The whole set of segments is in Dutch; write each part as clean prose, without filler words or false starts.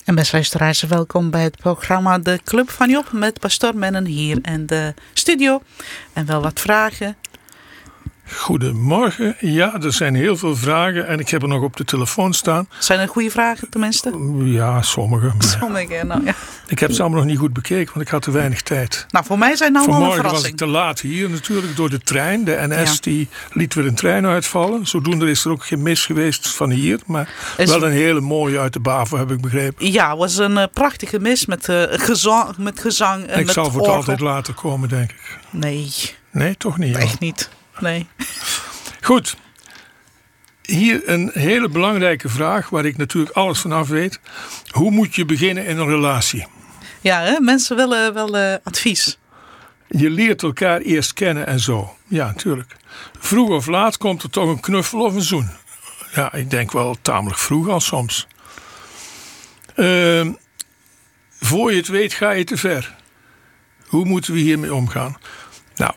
En beste luisteraars, welkom bij het programma De Club van Job met pastoor Mennen hier in de studio. En wel wat vragen. Goedemorgen. Ja, er zijn heel veel vragen en ik heb er nog op de telefoon staan. Zijn er goede vragen tenminste? Ja, sommige. Sommige, nou ja. Ik heb ze allemaal nog niet goed bekeken, want ik had te weinig tijd. Nou, voor mij zijn het allemaal een Vanmorgen verrassing. was ik te laat hier natuurlijk door de trein. De NS die liet weer een trein uitvallen. Zodoende is er ook geen mis geweest van hier. Maar wel een hele mooie uit de Bavo, heb ik begrepen. Ja, het was een prachtige mis met gezang en ik met zal voor het orgel. altijd later komen, denk ik. Nee. Nee, toch niet? Echt niet. Nee. Goed. Hier een hele belangrijke vraag waar ik natuurlijk alles van af weet. Hoe moet je beginnen in een relatie? Ja, hè? Mensen willen wel advies. Je leert elkaar eerst kennen en zo. Ja, natuurlijk. Vroeg of laat komt er toch een knuffel of een zoen. Ja, ik denk wel tamelijk vroeg al soms. Voor je het weet ga je te ver. Hoe moeten we hiermee omgaan? Nou,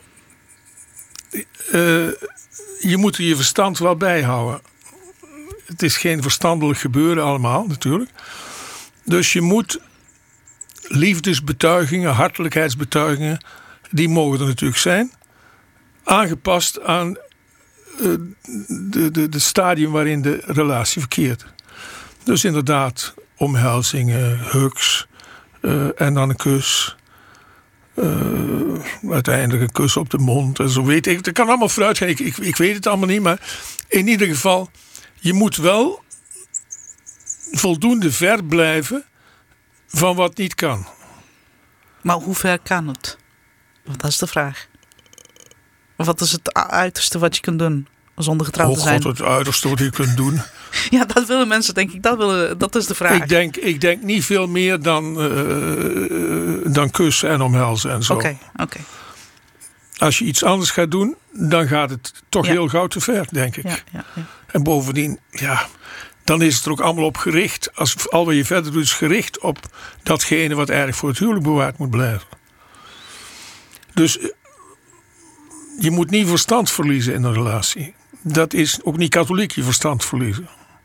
je moet er je verstand wel bijhouden. Het is geen verstandelijk gebeuren allemaal natuurlijk. Dus je moet liefdesbetuigingen, hartelijkheidsbetuigingen, die mogen er natuurlijk zijn. Aangepast aan de stadium waarin de relatie verkeert. Dus inderdaad omhelzingen, hugs en dan een kus. Uiteindelijk een kus op de mond en zo weet ik. Dat kan allemaal vooruit gaan. Ik weet het allemaal niet, maar in ieder geval, je moet wel voldoende ver blijven van wat niet kan. Maar hoe ver kan het? Want dat is de vraag. Wat is het uiterste wat je kunt doen zonder getrouwd te zijn? God, het uiterste wat je kunt doen. Ja, dat willen mensen, denk ik. Dat is de vraag. Ik denk niet veel meer dan kussen en omhelzen en zo. Oké. Als je iets anders gaat doen, dan gaat het toch heel gauw te ver, denk ik. Ja. En bovendien, dan is het er ook allemaal op gericht. Als al wat je verder doet is gericht op datgene wat eigenlijk voor het huwelijk bewaard moet blijven. Dus je moet niet verstand verliezen in een relatie. Dat is ook niet katholiek, je verstand verliezen.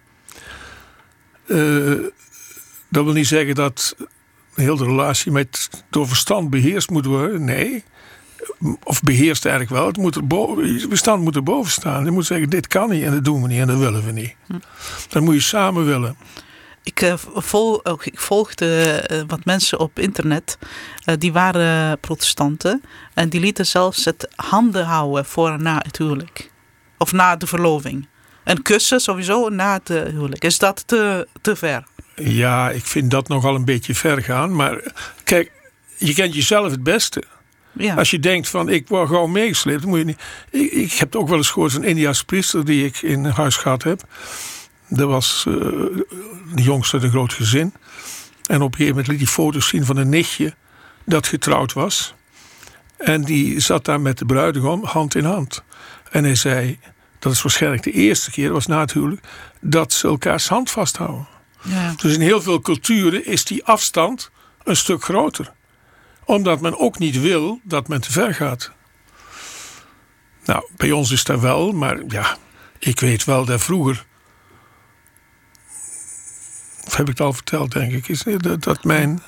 Dat wil niet zeggen dat heel de relatie door verstand beheerst moet worden. Nee. Of beheerst eigenlijk wel. Je verstand moet erboven staan. Je moet zeggen, dit kan niet en dat doen we niet en dat willen we niet. Dan moet je samen willen. Ik volgde wat mensen op internet. Die waren protestanten. En die lieten zelfs het handen houden voor en na het huwelijk. Of na de verloving. En kussen sowieso na het huwelijk. Is dat te ver? Ja, ik vind dat nogal een beetje ver gaan. Maar kijk, je kent jezelf het beste. Ja. Als je denkt van ik word gewoon meegesleept, dan moet je niet. Ik heb het ook wel eens gehoord van een Indiaanse priester die ik in huis gehad heb. Dat was de jongste uit een groot gezin. En op een gegeven moment liet hij foto's zien van een nichtje dat getrouwd was. En die zat daar met de bruidegom hand in hand. En hij zei, dat is waarschijnlijk de eerste keer, dat was na het huwelijk, dat ze elkaars hand vasthouden. Ja. Dus in heel veel culturen is die afstand een stuk groter. Omdat men ook niet wil dat men te ver gaat. Nou, bij ons is dat wel, maar ja, ik weet wel dat vroeger, of heb ik het al verteld denk ik, is dat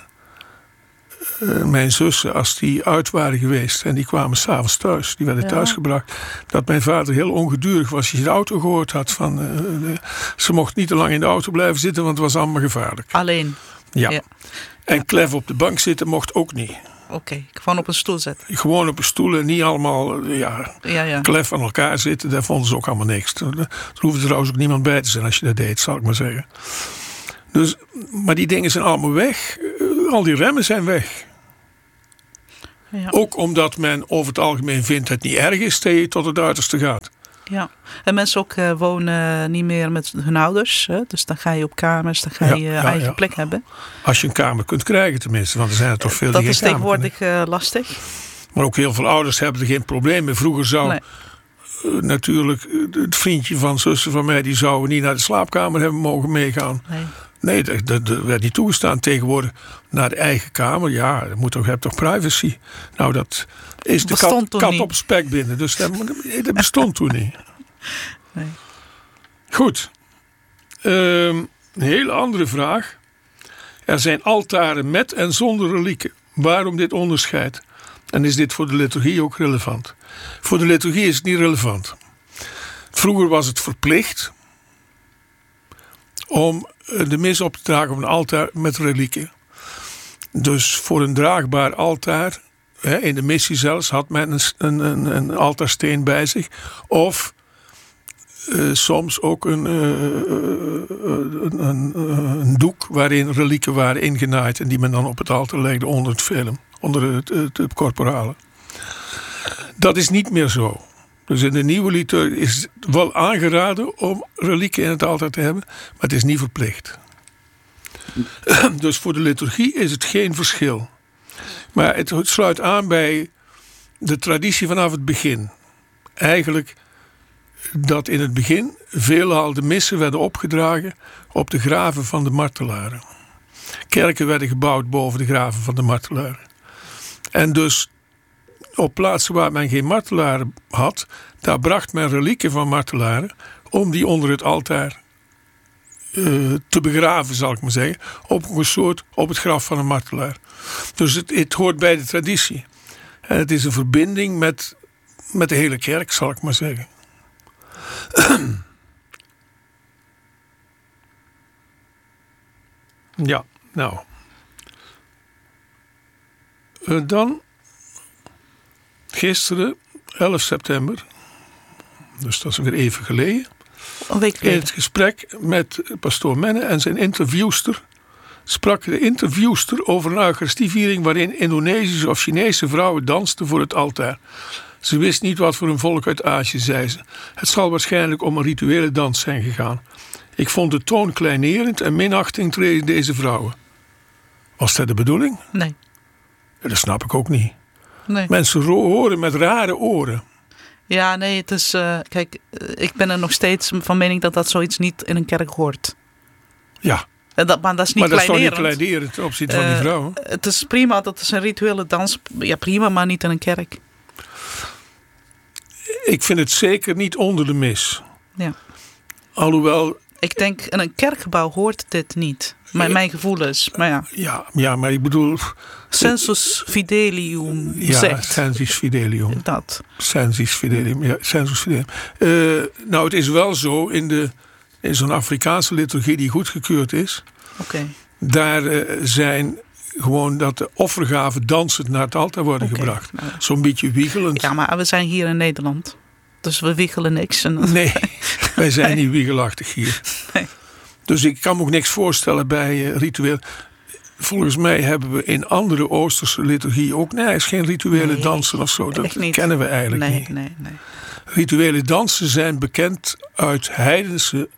mijn zussen, als die uit waren geweest en die kwamen 's avonds thuis, die werden thuisgebracht, dat mijn vader heel ongedurig was als je de auto gehoord had van ze mocht niet te lang in de auto blijven zitten, want het was allemaal gevaarlijk. Alleen? Ja. En klef op de bank zitten mocht ook niet. Oké, gewoon op een stoel zetten. Gewoon op een stoel en niet allemaal klef aan elkaar zitten. Daar vonden ze ook allemaal niks. Er hoefde trouwens ook niemand bij te zijn als je dat deed, zal ik maar zeggen. Dus, maar die dingen zijn allemaal weg. Al die remmen zijn weg. Ja. Ook omdat men over het algemeen vindt dat het niet erg is dat je tot het uiterste gaat. Ja, en mensen ook wonen niet meer met hun ouders. Hè? Dus dan ga je op kamers, dan ga je eigen plek hebben. Als je een kamer kunt krijgen tenminste, want er zijn er toch veel die geen kamer kunnen. Dat is tegenwoordig lastig. Maar ook heel veel ouders hebben er geen probleem mee. Vroeger zou natuurlijk het vriendje van zussen van mij, die zou niet naar de slaapkamer hebben mogen meegaan. Nee, dat werd niet toegestaan. Tegenwoordig naar de eigen kamer. Ja, je hebt toch privacy. Nou, dat is de kat op spek binnen. Dus dat bestond toen niet. Nee. Goed. Een hele andere vraag. Er zijn altaren met en zonder relieken. Waarom dit onderscheid? En is dit voor de liturgie ook relevant? Voor de liturgie is het niet relevant. Vroeger was het verplicht om de mis op te dragen op een altaar met relieken. Dus voor een draagbaar altaar, in de missie zelfs, had men een altaarsteen bij zich. Of soms ook een doek waarin relieken waren ingenaaid en die men dan op het altaar legde onder het velum, onder het corporale. Dat is niet meer zo. Dus in de nieuwe liturgie is het wel aangeraden om relieken in het altaar te hebben, maar het is niet verplicht. Dus voor de liturgie is het geen verschil. Maar het sluit aan bij de traditie vanaf het begin. Eigenlijk dat in het begin veelal de missen werden opgedragen op de graven van de martelaren. Kerken werden gebouwd boven de graven van de martelaren. En dus op plaatsen waar men geen martelaren had, daar bracht men relieken van martelaren om die onder het altaar te begraven, zal ik maar zeggen, op het graf van een martelaar. Dus het hoort bij de traditie. En het is een verbinding met de hele kerk, zal ik maar zeggen. Ja, nou. Dan gisteren, 11 september, dus dat is weer even geleden, een week geleden. In het gesprek met pastoor Menne en zijn interviewster sprak de interviewster over een Eucharistieviering waarin Indonesische of Chinese vrouwen dansten voor het altaar. Ze wist niet wat voor een volk uit Azië, zei ze. Het zal waarschijnlijk om een rituele dans zijn gegaan. Ik vond de toon kleinerend en minachting tegen deze vrouwen. Was dat de bedoeling? Nee. Ja, dat snap ik ook niet. Nee. Mensen horen met rare oren. Ja, nee, het is... kijk, ik ben er nog steeds van mening dat zoiets niet in een kerk hoort. Ja. Maar dat is niet kleinerend. Maar dat is toch niet kleinerend ten opzichte van die vrouwen? Het is prima, dat is een rituele dans. Ja, prima, maar niet in een kerk. Ik vind het zeker niet onder de mis. Ja. Alhoewel... Ik denk, in een kerkgebouw hoort dit niet. Mijn gevoel is, maar ja. Ja, maar ik bedoel... Sensus fidelium zegt. Ja, sensus fidelium. Dat. Sensus fidelium, ja, sensus fidelium. Nou, het is wel zo, in zo'n Afrikaanse liturgie die goedgekeurd is... Okay. Daar zijn gewoon dat de offergaven dansend naar het altaar worden gebracht. Nou. Zo'n beetje wiegelend. Ja, maar we zijn hier in Nederland. Dus we wiegelen niks. Nee, wij zijn niet wiegelachtig hier. Nee. Dus ik kan me ook niks voorstellen bij ritueel. Volgens mij hebben we in andere Oosterse liturgie ook... Nee, is geen rituele dansen of zo. Dat kennen we eigenlijk niet. Nee. Rituele dansen zijn bekend uit heidense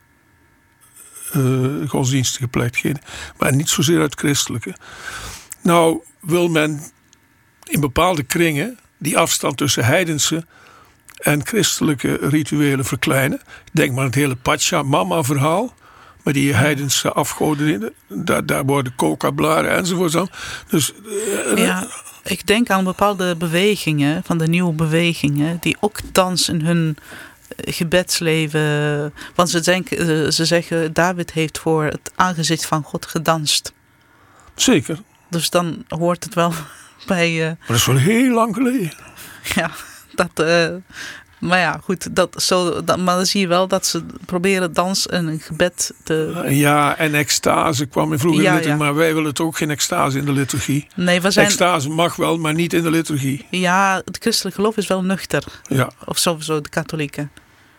godsdienstige plekjes. Maar niet zozeer uit christelijke. Nou wil men in bepaalde kringen die afstand tussen heidense en christelijke rituelen verkleinen. Denk maar aan het hele Pachamama-verhaal. Maar die heidense afgoden, daar worden coca-blaren enzovoort aan. Dus, ja, ik denk aan bepaalde bewegingen, van de nieuwe bewegingen, die ook dans in hun gebedsleven. Want ze zeggen, David heeft voor het aangezicht van God gedanst. Zeker. Dus dan hoort het wel bij... maar dat is wel heel lang geleden. Ja, maar ja, goed. Maar dan zie je wel dat ze proberen dans en een gebed te... Ja, en extase kwam in vroeger liturgie. Maar wij willen het ook geen extase in de liturgie. Nee, extase mag wel, maar niet in de liturgie. Ja, het christelijk geloof is wel nuchter. Ja. Of sowieso de katholieken.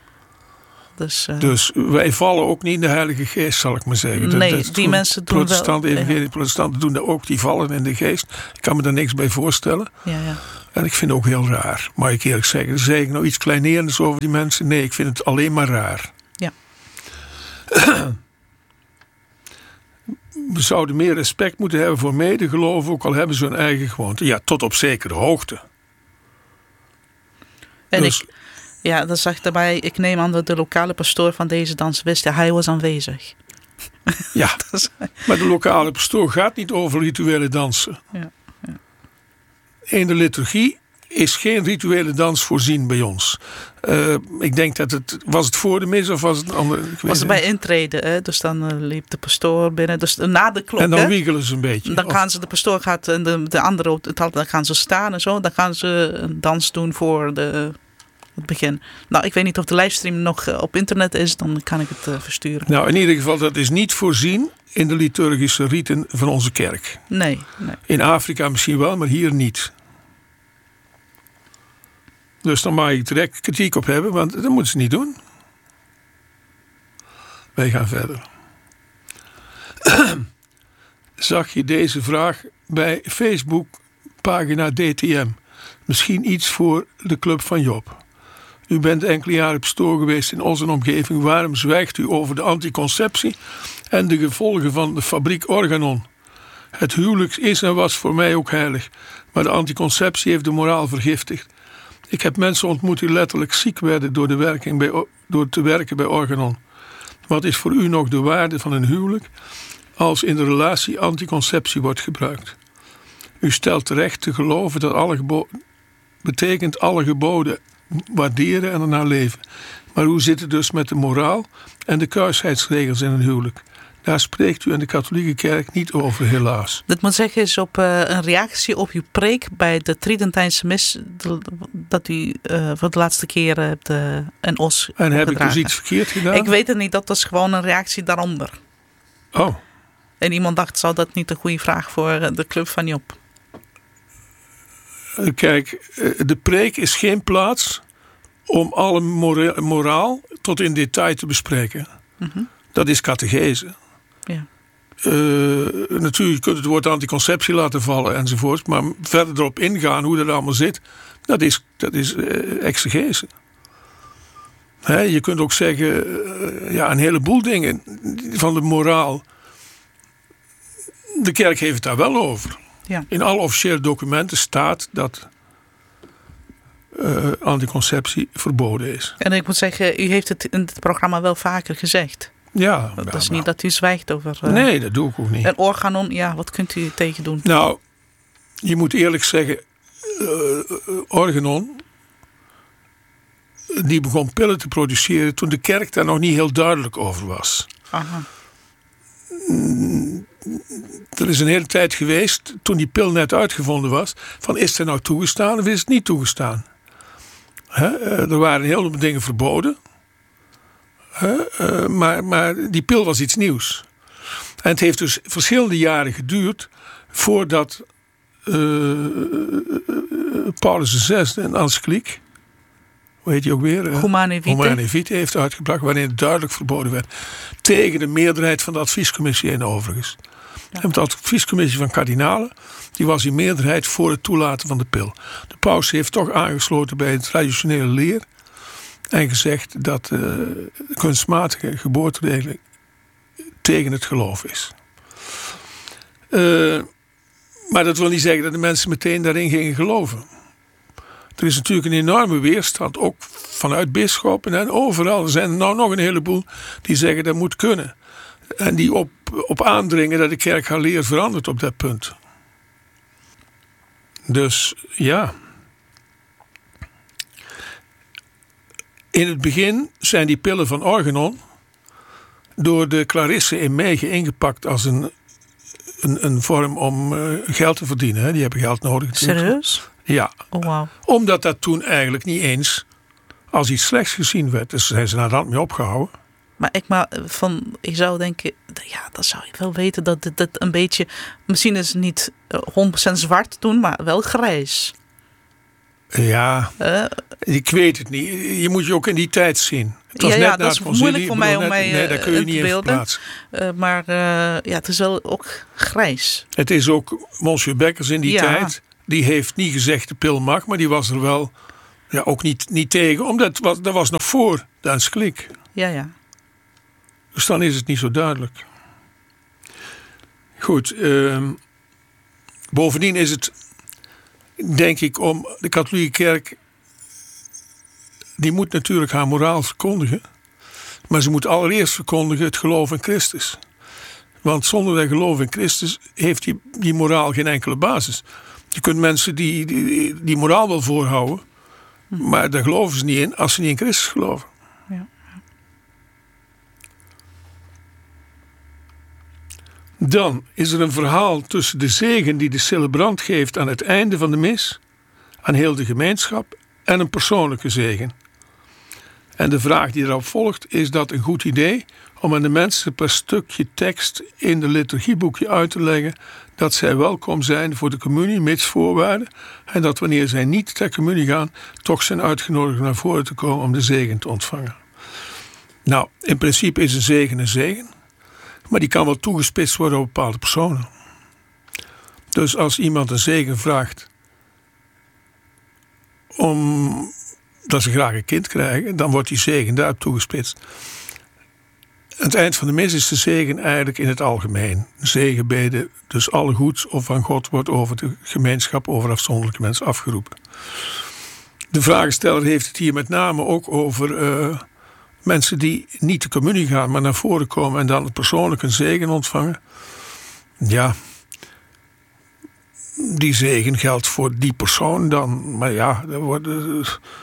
Dus wij vallen ook niet in de Heilige Geest, zal ik maar zeggen. Nee, die mensen doen protestanten doen dat ook, die vallen in de geest. Ik kan me daar niks bij voorstellen. Ja. En ik vind het ook heel raar. Mag ik eerlijk zeggen. Zeg ik nou iets kleinerends over die mensen? Nee, ik vind het alleen maar raar. Ja. We zouden meer respect moeten hebben voor medegeloven, ook al hebben ze hun eigen gewoonte. Ja, tot op zekere hoogte. En dus, dat zag daarbij, ik neem aan dat de lokale pastoor van deze dans wist, hij was aanwezig. Ja, maar de lokale pastoor gaat niet over rituele dansen. Ja. In de liturgie is geen rituele dans voorzien bij ons. Ik denk dat was het voor de mis of was het een andere? Was het bij intreden, hè? Dus dan liep de pastoor binnen. Dus na de klok. En dan wiegelen ze een beetje. Dan gaan ze, de pastoor gaat en de andere, dan gaan ze staan en zo. Dan gaan ze een dans doen voor het begin. Nou, ik weet niet of de livestream nog op internet is. Dan kan ik het versturen. Nou, in ieder geval, dat is niet voorzien in de liturgische riten van onze kerk. Nee. In Afrika misschien wel, maar hier niet. Dus dan mag ik direct kritiek op hebben, want dat moeten ze niet doen. Wij gaan verder. Zag je deze vraag bij Facebook, pagina DTM? Misschien iets voor de Club van Job. U bent enkele jaren pastoor geweest in onze omgeving. Waarom zwijgt u over de anticonceptie en de gevolgen van de fabriek Organon? Het huwelijk is en was voor mij ook heilig, maar de anticonceptie heeft de moraal vergiftigd. Ik heb mensen ontmoet die letterlijk ziek werden door te werken bij Organon. Wat is voor u nog de waarde van een huwelijk als in de relatie anticonceptie wordt gebruikt? U stelt terecht te geloven dat betekent alle geboden waarderen en ernaar leven. Maar hoe zit het dus met de moraal en de kuisheidsregels in een huwelijk? Daar spreekt u in de katholieke kerk niet over, helaas. Dat moet zeggen is op een reactie op uw preek bij de Tridentijnse mis dat u voor de laatste keer hebt een os En heb ik dus opgedragen. iets verkeerd gedaan? Ik weet het niet, dat was gewoon een reactie daaronder. Oh. En iemand dacht, zou dat niet een goede vraag voor de Club van Job? Kijk, de preek is geen plaats om alle moraal tot in detail te bespreken. Mm-hmm. Dat is catechese. Ja. Natuurlijk kunt het woord anticonceptie laten vallen enzovoort, maar verder erop ingaan hoe dat allemaal zit, dat is exegese. Je kunt ook zeggen, een heleboel dingen van de moraal. De kerk heeft het daar wel over. Ja. In alle officiële documenten staat dat anticonceptie verboden is. En ik moet zeggen, u heeft het in het programma wel vaker gezegd. Ja. Dat is niet dat u zwijgt over... nee, dat doe ik ook niet. En Organon, wat kunt u tegen doen? Nou, je moet eerlijk zeggen, Organon, die begon pillen te produceren toen de kerk daar nog niet heel duidelijk over was. Aha. Er is een hele tijd geweest, toen die pil net uitgevonden was, van is het nou toegestaan of is het niet toegestaan? Er waren heel veel dingen verboden. Maar die pil was iets nieuws. En het heeft dus verschillende jaren geduurd voordat Paulus VI een encycliek, hoe heet die ook weer? Humanae Vitae heeft uitgebracht, waarin het duidelijk verboden werd. Tegen de meerderheid van de adviescommissie en overigens. Ja. En de adviescommissie van kardinalen, die was in meerderheid voor het toelaten van de pil. De paus heeft toch aangesloten bij een traditionele leer en gezegd dat kunstmatige geboorteregeling tegen het geloof is. Maar dat wil niet zeggen dat de mensen meteen daarin gingen geloven. Er is natuurlijk een enorme weerstand, ook vanuit bisschoppen en overal. Er zijn er nou nog een heleboel die zeggen dat moet kunnen. En die op aandringen dat de kerk haar leer verandert op dat punt. Dus ja. In het begin zijn die pillen van Organon door de Clarissen in Meigen ingepakt als een vorm om geld te verdienen. Hè. Die hebben geld nodig. Serieus? Ja. Oh, wow. Omdat dat toen eigenlijk niet eens als iets slechts gezien werd. Dus zijn ze naar de hand mee opgehouden. Maar ik zou denken, dan zou je wel weten dat het een beetje, misschien is het niet 100% zwart doen, maar wel grijs. Ja, ik weet het niet. Je moet je ook in die tijd zien. Het was net na dat het is moeilijk voor mij om mij daar kun je te niet in beelden. verplaatsen. Maar het is wel ook grijs. Het is ook Monsieur Bekkers in die tijd. Die heeft niet gezegd de pil mag, maar die was er wel ook niet tegen. Omdat dat was nog voor de encycliek. Ja. Dus dan is het niet zo duidelijk. Goed. Bovendien is het, denk ik, om de katholieke kerk, die moet natuurlijk haar moraal verkondigen. Maar ze moet allereerst verkondigen het geloof in Christus. Want zonder dat geloof in Christus heeft die moraal geen enkele basis. Je kunt mensen die moraal wel voorhouden, maar daar geloven ze niet in als ze niet in Christus geloven. Ja. Dan is er een verhaal tussen de zegen die de celebrant geeft aan het einde van de mis, aan heel de gemeenschap, en een persoonlijke zegen. En de vraag die erop volgt, is dat een goed idee om aan de mensen per stukje tekst in de liturgieboekje uit te leggen dat zij welkom zijn voor de communie, mits voorwaarden, en dat wanneer zij niet ter communie gaan, toch zijn uitgenodigd naar voren te komen om de zegen te ontvangen. Nou, in principe is een zegen, maar die kan wel toegespitst worden op bepaalde personen. Dus als iemand een zegen vraagt omdat ze graag een kind krijgen, dan wordt die zegen daarop toegespitst. Aan het eind van de mis is de zegen eigenlijk in het algemeen. Zegenbeden, dus alle goeds of van God wordt over de gemeenschap, over afzonderlijke mensen afgeroepen. De vragensteller heeft het hier met name ook over mensen die niet de communie gaan, maar naar voren komen en dan het persoonlijk een zegen ontvangen. Ja, die zegen geldt voor die persoon dan. Maar ja, er worden...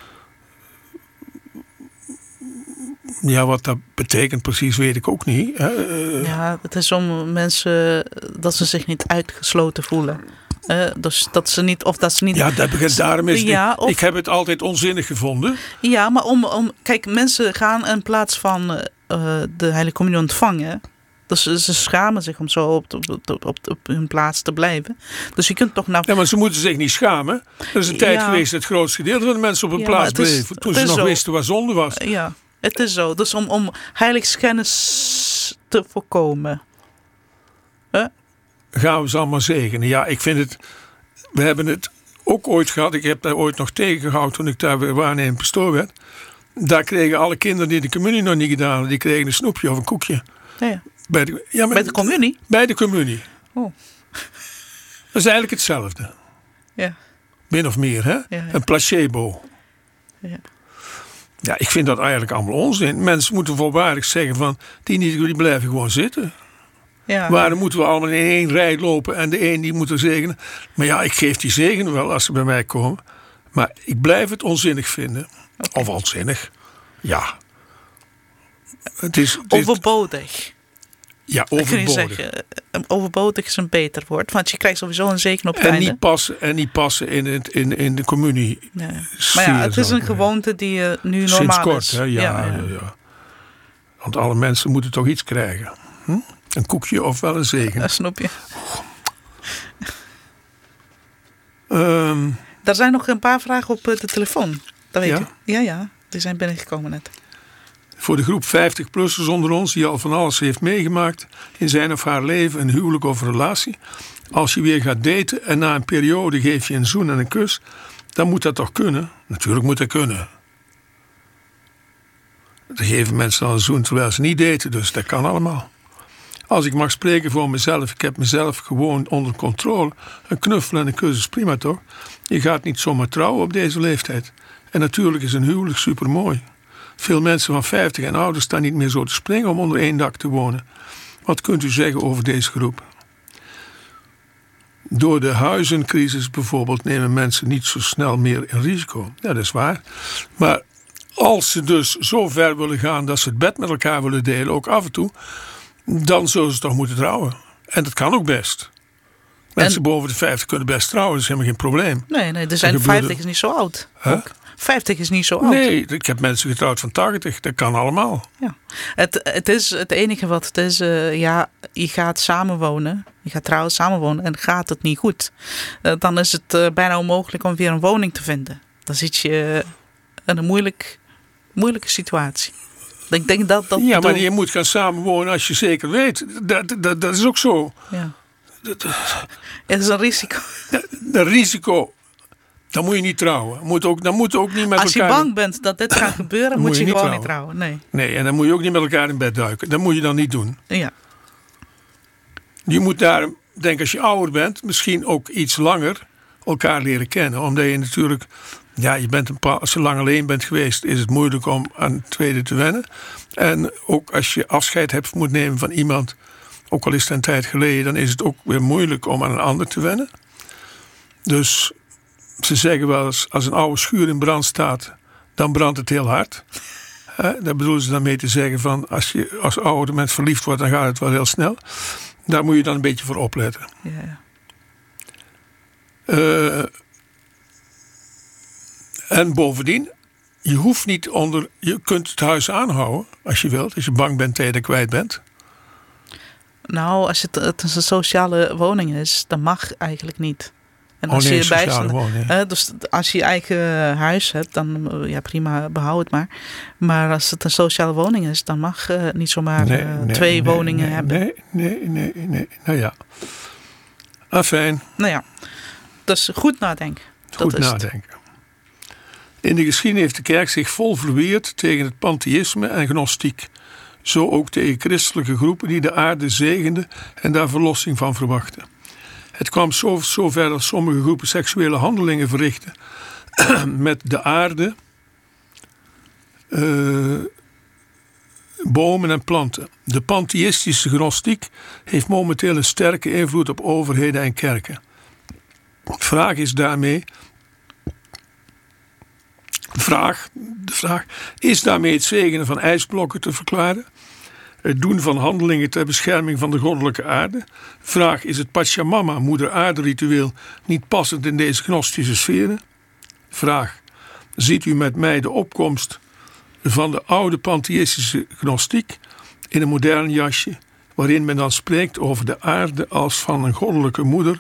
Ja, wat dat betekent precies weet ik ook niet. Ja, het is om mensen dat ze zich niet uitgesloten voelen. Dus dat ze niet, of dat ze niet... Ja, daarom is het. Ik heb het altijd onzinnig gevonden. Ja, maar kijk, mensen gaan in plaats van de Heilige Communie ontvangen. Dus ze schamen zich om zo op hun plaats te blijven. Dus je kunt toch nou... Ja, maar ze moeten zich niet schamen. Er is een tijd geweest dat het grootste gedeelte van de mensen op hun plaats bleven. Toen ze nog wisten waar zonde was. Ja, het is zo. Dus om heiligschennis te voorkomen. Gaan we ze allemaal zegenen. Ja, ik vind het... We hebben het ook ooit gehad. Ik heb daar ooit nog tegengehouden toen ik daar weer waarnemend pastoor werd. Daar kregen alle kinderen die de communie nog niet gedaan hadden, die kregen een snoepje of een koekje. Ja. Bij de communie? Bij de communie. Oh. Dat is eigenlijk hetzelfde. Ja. Min of meer, hè? Ja, ja. Een placebo. Ja. Ja, ik vind dat eigenlijk allemaal onzin. Mensen moeten volwaardig zeggen van, die blijven gewoon zitten. Ja. Waarom moeten we allemaal in één rij lopen en de een die moet er zegenen? Maar ja, ik geef die zegen wel als ze bij mij komen. Maar ik blijf het onzinnig vinden. Okay. Of onzinnig. Ja. Het is overbodig. Ja, overbodig. Kun je zeggen, overbodig is een beter woord. Want je krijgt sowieso een zegen op het einde. Niet passen in de communie. Nee. Maar ja, het is een gewoonte die nu normaal sinds kort, is. Hè? Ja. Want alle mensen moeten toch iets krijgen. Een koekje of wel een zegen. Een snoepje. Er zijn nog een paar vragen op de telefoon. Dat weet je. Ja. Die zijn binnengekomen net. Voor de groep 50-plussers onder ons die al van alles heeft meegemaakt in zijn of haar leven, een huwelijk of een relatie. Als je weer gaat daten en na een periode geef je een zoen en een kus, dan moet dat toch kunnen? Natuurlijk moet dat kunnen. Dan geven mensen al een zoen terwijl ze niet daten, dus dat kan allemaal. Als ik mag spreken voor mezelf, ik heb mezelf gewoon onder controle. Een knuffel en een kus is prima toch? Je gaat niet zomaar trouwen op deze leeftijd. En natuurlijk is een huwelijk supermooi. Veel mensen van 50 en ouder staan niet meer zo te springen om onder één dak te wonen. Wat kunt u zeggen over deze groep? Door de huizencrisis bijvoorbeeld nemen mensen niet zo snel meer een risico. Ja, dat is waar. Maar als ze dus zo ver willen gaan dat ze het bed met elkaar willen delen, ook af en toe, dan zullen ze toch moeten trouwen. En dat kan ook best. Mensen boven de 50 kunnen best trouwen, dat is helemaal geen probleem. Nee, er zijn 50 is niet zo oud. Huh? 50 is niet zo oud. Nee, ik heb mensen getrouwd van 80. Dat kan allemaal. Ja. Het is het enige wat het is. Je gaat samenwonen. Je gaat trouwen samenwonen en gaat het niet goed. Dan is het bijna onmogelijk om weer een woning te vinden. Dan zit je in een moeilijke situatie. Ik denk dat ja, maar je moet gaan samenwonen als je zeker weet. Dat is ook zo. Ja. Het is een risico. Dat risico. Dan moet je niet trouwen. Dan moet ook niet met als elkaar... je bang bent dat dit gaat gebeuren, moet je gewoon niet trouwen. Nee, en dan moet je ook niet met elkaar in bed duiken. Dat moet je dan niet doen. Ja. Je moet daar, denk als je ouder bent, misschien ook iets langer elkaar leren kennen. Omdat je natuurlijk... Ja, als je lang alleen bent geweest, is het moeilijk om aan het tweede te wennen. En ook als je afscheid moet nemen van iemand, ook al is het een tijd geleden, dan is het ook weer moeilijk om aan een ander te wennen. Dus ze zeggen wel eens, als een oude schuur in brand staat, dan brandt het heel hard. Daar bedoelen ze dan mee te zeggen van, als je als oude mens verliefd wordt, dan gaat het wel heel snel. Daar moet je dan een beetje voor opletten. Ja. En bovendien, je kunt het huis aanhouden als je wilt, als je bang bent dat je er kwijt bent. Nou, als het een sociale woning is, dan mag eigenlijk niet. En als je sociale woning. Dus als je je eigen huis hebt, dan prima, behoud het maar. Maar als het een sociale woning is, dan mag niet zomaar twee woningen hebben. Nee. Nou ja. Afijn. Nou ja, dus goed nadenken. Goed nadenken. In de geschiedenis heeft de kerk zich vol verweerd tegen het pantheïsme en gnostiek. Zo ook tegen christelijke groepen die de aarde zegenden en daar verlossing van verwachten. Het kwam zover dat sommige groepen seksuele handelingen verrichten met de aarde, bomen en planten. De pantheïstische gnostiek heeft momenteel een sterke invloed op overheden en kerken. De vraag is daarmee, is daarmee het zegenen van ijsblokken te verklaren? Het doen van handelingen ter bescherming van de goddelijke aarde? Vraag, is het Pachamama, moeder aarde ritueel, niet passend in deze gnostische sferen? Vraag, ziet u met mij de opkomst van de oude pantheïstische gnostiek in een modern jasje, waarin men dan spreekt over de aarde als van een goddelijke moeder?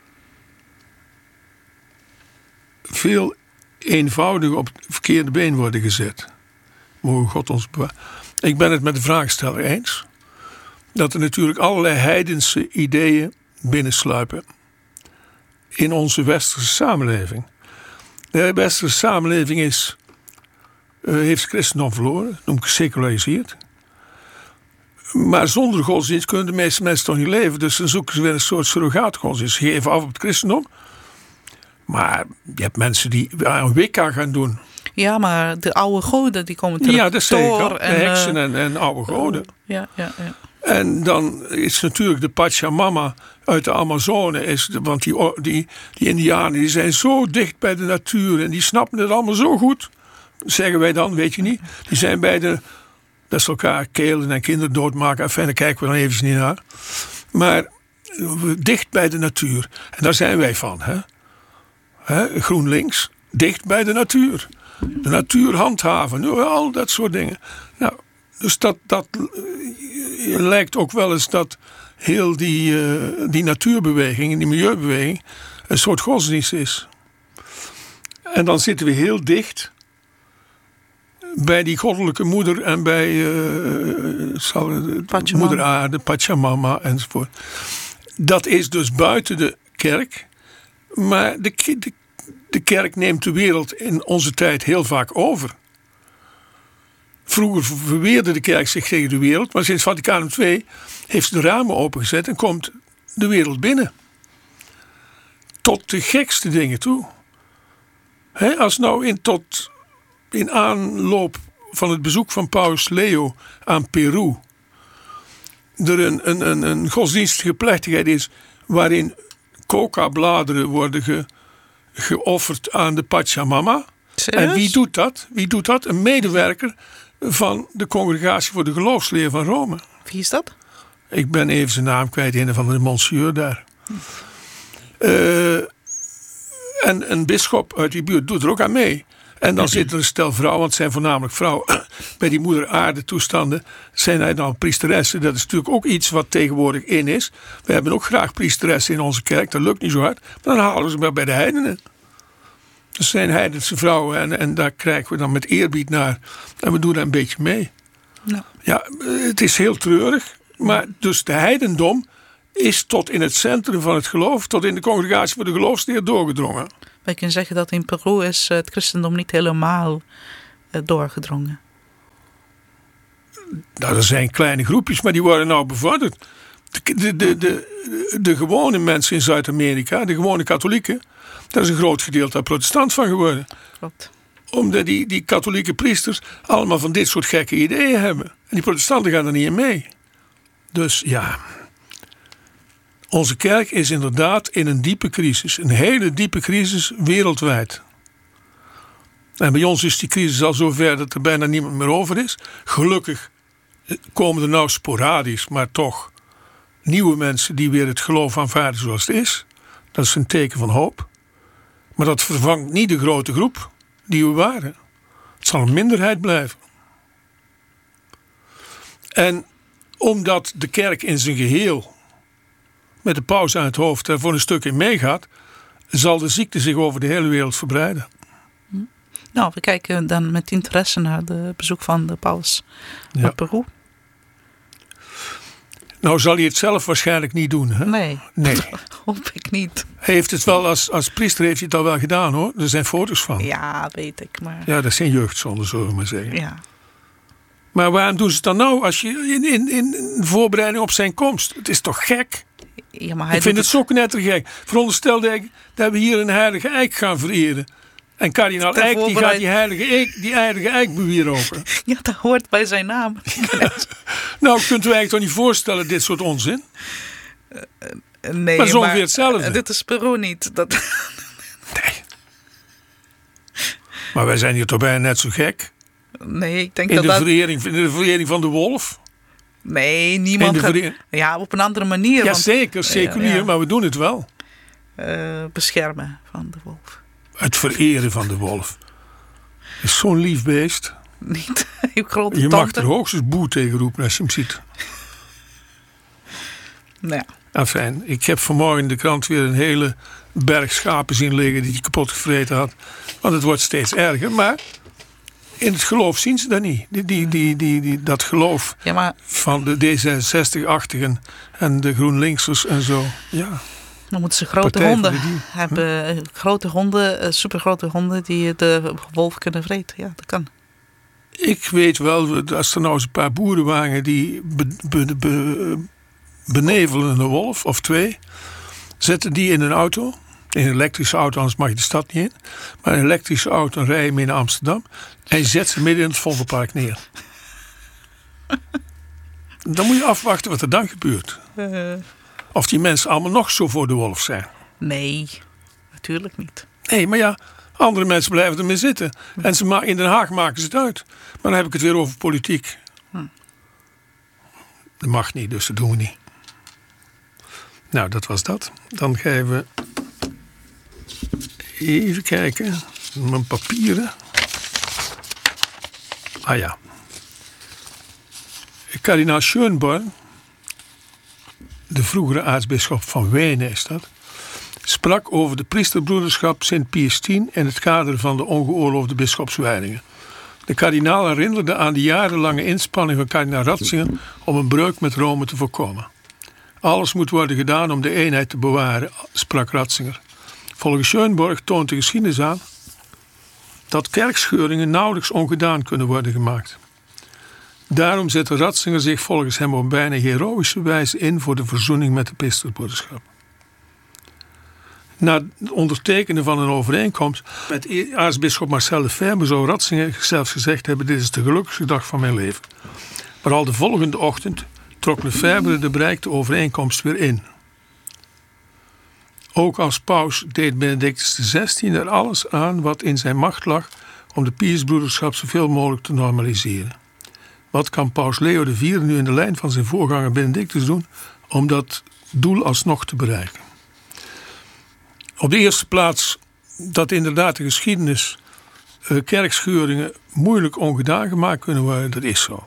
Veel eenvoudig op het verkeerde been worden gezet. Mogen God ons bewaren. Ik ben het met de vraagsteller eens dat er natuurlijk allerlei heidense ideeën binnensluipen in onze westerse samenleving. De westerse samenleving heeft het christendom verloren, noem ik geseculariseerd. Maar zonder godsdienst kunnen de meeste mensen toch niet leven, dus dan zoeken ze weer een soort surrogaatgodsdienst. Ze geven af op het christendom. Maar je hebt mensen die een Wicca gaan doen. Ja, maar de oude goden die komen terug. Ja, dat zeg ik al. De heksen en oude goden. Ja. En dan is natuurlijk de Pachamama uit de Amazone. Want die Indianen die zijn zo dicht bij de natuur. En die snappen het allemaal zo goed. Zeggen wij dan, weet je niet. Die zijn bij dat ze elkaar kelen en kinderen doodmaken. Enfin, daar kijken we dan even niet naar. Maar dicht bij de natuur. En daar zijn wij van, hè. GroenLinks, dicht bij de natuur. De natuur handhaven, al dat soort dingen. Nou, dus dat lijkt ook wel eens dat heel die natuurbeweging, die milieubeweging, een soort godsdienst is. En dan zitten we heel dicht bij die goddelijke moeder en bij moeder aarde, Pachamama enzovoort. Dat is dus buiten de kerk. Maar de kerk neemt de wereld in onze tijd heel vaak over. Vroeger verweerde de kerk zich tegen de wereld, maar sinds Vaticaan II heeft ze de ramen opengezet en komt de wereld binnen. Tot de gekste dingen toe. Als nou in aanloop van het bezoek van Paus Leo aan Peru er een godsdienstige plechtigheid is waarin coca-bladeren worden geofferd aan de Pachamama. Serieus? En wie doet dat? Een medewerker van de Congregatie voor de Geloofsleer van Rome. Wie is dat? Ik ben even zijn naam kwijt, een van de monsieur daar. En een bisschop uit die buurt doet er ook aan mee. En dan zit er een stel vrouwen, want het zijn voornamelijk vrouwen, bij die moeder aarde toestanden. Zijn hij dan priesteressen? Dat is natuurlijk ook iets wat tegenwoordig in is. We hebben ook graag priesteressen in onze kerk, dat lukt niet zo hard. Maar dan halen we ze maar bij de heidenen. Dat zijn heidense vrouwen en daar krijgen we dan met eerbied naar. En we doen daar een beetje mee. Ja, het is heel treurig. Maar dus de heidendom is tot in het centrum van het geloof, tot in de Congregatie voor de Geloofsleer doorgedrongen. Wij kunnen zeggen dat in Peru is het christendom niet helemaal doorgedrongen. Nou, er zijn kleine groepjes, maar die worden nou bevorderd. De gewone mensen in Zuid-Amerika, de gewone katholieken, daar is een groot gedeelte daar protestant van geworden. Klopt. Omdat die katholieke priesters allemaal van dit soort gekke ideeën hebben. En die protestanten gaan er niet in mee. Dus ja, Onze kerk is inderdaad in een diepe crisis. Een hele diepe crisis wereldwijd. En bij ons is die crisis al zover dat er bijna niemand meer over is. Gelukkig komen er nou sporadisch, maar toch nieuwe mensen die weer het geloof aanvaarden zoals het is. Dat is een teken van hoop. Maar dat vervangt niet de grote groep die we waren. Het zal een minderheid blijven. En omdat de kerk in zijn geheel met de paus aan het hoofd er voor een stuk in meegaat, zal de ziekte zich over de hele wereld verbreiden. Nou, we kijken dan met interesse naar het bezoek van de paus naar Peru. Nou zal hij het zelf waarschijnlijk niet doen, hè? Nee. Hoop ik niet. Hij heeft het wel als priester heeft hij het al wel gedaan, hoor. Er zijn foto's van. Ja, weet ik. Maar... Ja, dat zijn jeugdzonden, zullen we maar zeggen. Ja. Maar waarom doen ze het dan nou als je in voorbereiding op zijn komst? Het is toch gek? Ja, maar hij ik vind het zo knettergek. Veronderstel dat we hier een heilige eik gaan vereren. En kardinaal Eik die gaat die heilige eik bewieroken. Ja, dat hoort bij zijn naam. Nou, kunt u eigenlijk toch niet voorstellen dit soort onzin? Nee, maar zo ongeveer hetzelfde. Dit is Peru niet. Nee. Maar wij zijn hier toch bijna net zo gek? Nee, ik denk in de verering van de wolf? Nee, niemand gaat... Ja, op een andere manier. Ja, zeker, seculier, maar we doen het wel. Beschermen van de wolf. Het vereren van de wolf. Is zo'n lief beest. Niet uw grote je tante. mag er hoogstens boe tegen roepen als je hem ziet. Nou ja. Enfin, ik heb vanmorgen in de krant weer een hele berg schapen zien liggen die hij kapot gevreten had. Want het wordt steeds erger. Maar in het geloof zien ze dat niet. Dat geloof van de D66-achtigen en de GroenLinksers en zo. Ja. Dan moeten ze grote honden hebben. Grote honden, supergrote honden die de wolf kunnen vreten. Ja, dat kan. Ik weet wel, als er nou eens een paar boeren waren die benevelen een wolf of twee, zetten die in een auto. In een elektrische auto, anders mag je de stad niet in. Maar een elektrische auto en rijden mee naar Amsterdam. En je zet ze midden in het Vondelpark neer. Dan moet je afwachten wat er dan gebeurt. Of die mensen allemaal nog zo voor de wolf zijn. Nee, natuurlijk niet. Nee, maar ja, andere mensen blijven ermee zitten. En in Den Haag maken ze het uit. Maar dan heb ik het weer over politiek. Dat mag niet, dus dat doen we niet. Nou, dat was dat. Dan gaan we even kijken. Mijn papieren. Ah ja. Kardinaal Schönborn, de vroegere aartsbisschop van Wenen is dat, sprak over de priesterbroederschap Sint Pius X in het kader van de ongeoorloofde bisschopswijdingen. De kardinaal herinnerde aan de jarenlange inspanning van kardinaal Ratzinger om een breuk met Rome te voorkomen. Alles moet worden gedaan om de eenheid te bewaren, sprak Ratzinger. Volgens Schönborn toont de geschiedenis aan dat kerkscheuringen nauwelijks ongedaan kunnen worden gemaakt. Daarom zette Ratzinger zich volgens hem op bijna heroïsche wijze in voor de verzoening met de priesterbroederschap. Na het ondertekenen van een overeenkomst met aartsbisschop Marcel Lefebvre zou Ratzinger zelfs gezegd hebben: dit is de gelukkigste dag van mijn leven. Maar al de volgende ochtend trok Lefebvre de bereikte overeenkomst weer in. Ook als paus deed Benedictus XVI er alles aan wat in zijn macht lag om de Piusbroederschap zoveel mogelijk te normaliseren. Wat kan paus Leo IV nu in de lijn van zijn voorganger Benedictus doen om dat doel alsnog te bereiken? Op de eerste plaats dat inderdaad de geschiedenis kerkscheuringen moeilijk ongedaan gemaakt kunnen worden, dat is zo.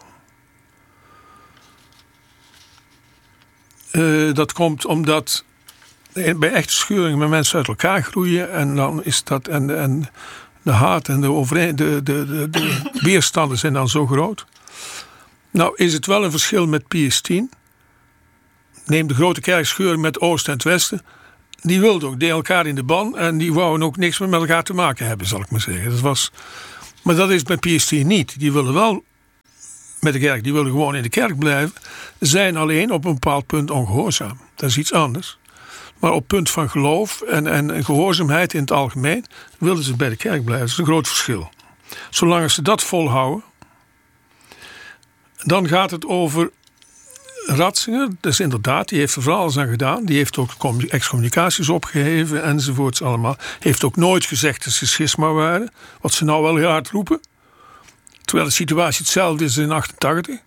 Dat komt omdat bij echte scheuringen mensen uit elkaar groeien en dan is dat en de haat en de weerstanden zijn dan zo groot. Nou is het wel een verschil met Pius X. Neem de grote kerkscheuring met Oost en het Westen. Die wilden ook, deden elkaar in de ban en die wouden ook niks meer met elkaar te maken hebben, zal ik maar zeggen. Maar dat is bij Pius X niet. Die willen wel met de kerk, die willen gewoon in de kerk blijven, zijn alleen op een bepaald punt ongehoorzaam. Dat is iets anders. Maar op punt van geloof en gehoorzaamheid in het algemeen wilden ze bij de kerk blijven. Dat is een groot verschil. Zolang ze dat volhouden, dan gaat het over Ratzinger, dus inderdaad, die heeft er vooral alles aan gedaan. Die heeft ook excommunicaties opgeheven enzovoorts allemaal. Heeft ook nooit gezegd dat ze schisma waren. Wat ze nou wel heel hard roepen. Terwijl de situatie hetzelfde is in 88.